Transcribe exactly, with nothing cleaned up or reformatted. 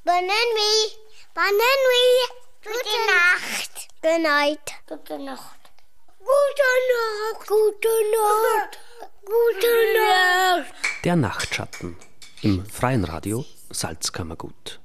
Bonne nuit. Bonne nuit. Gute Nacht. Good night. Gute Nacht. Gute Nacht. Gute Nacht. Gute Nacht. Der Nachtschatten im Freien Radio Salzkammergut.